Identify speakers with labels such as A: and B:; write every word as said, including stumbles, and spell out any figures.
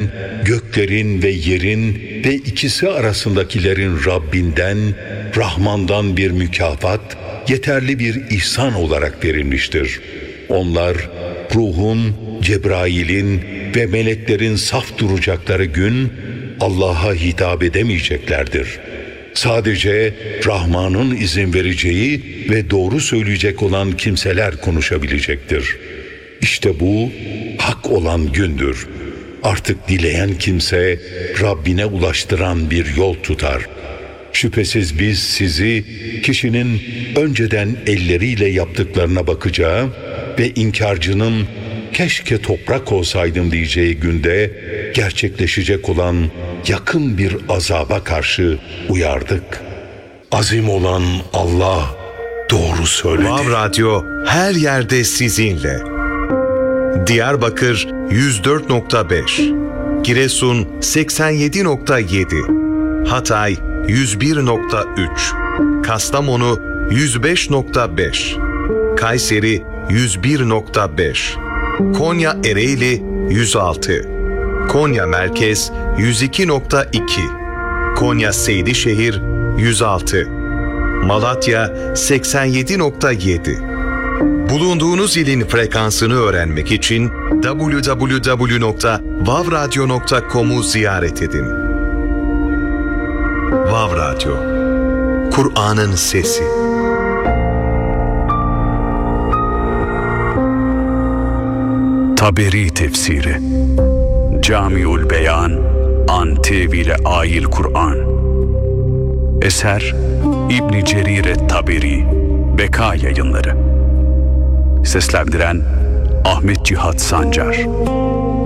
A: göklerin ve yerin ve ikisi arasındakilerin Rabbinden, Rahman'dan bir mükafat, yeterli bir ihsan olarak verilmiştir. Onlar, ruhun, Cebrail'in ve meleklerin saf duracakları gün, Allah'a hitap edemeyeceklerdir. Sadece Rahman'ın izin vereceği ve doğru söyleyecek olan kimseler konuşabilecektir. İşte bu, hak olan gündür. Artık dileyen kimse, Rabbine ulaştıran bir yol tutar. Şüphesiz biz sizi, kişinin önceden elleriyle yaptıklarına bakacağı ve inkarcının keşke toprak olsaydım diyeceği günde gerçekleşecek olan yakın bir azaba karşı uyardık. Azim olan Allah doğru söyledi.
B: Vav Radyo her yerde sizinle. Diyarbakır yüz dört nokta beş, Giresun seksen yedi nokta yedi, Hatay yüz bir nokta üç, Kastamonu yüz beş nokta beş, Kayseri yüz bir nokta beş, Konya Ereğli yüz altı, Konya Merkez yüz iki nokta iki, Konya Seydişehir yüz altı, Malatya seksen yedi nokta yedi. Bulunduğunuz ilin frekansını öğrenmek için double-u double-u double-u nokta vav radyo nokta com'u ziyaret edin. Vav Radyo, Kur'an'ın sesi.
C: Taberi tefsiri Camiül Beyan an tevile ayil Kur'an. Eser İbn Cerir Taberi, Beka Yayınları. Seslendiren Ahmet Cihat Sancar.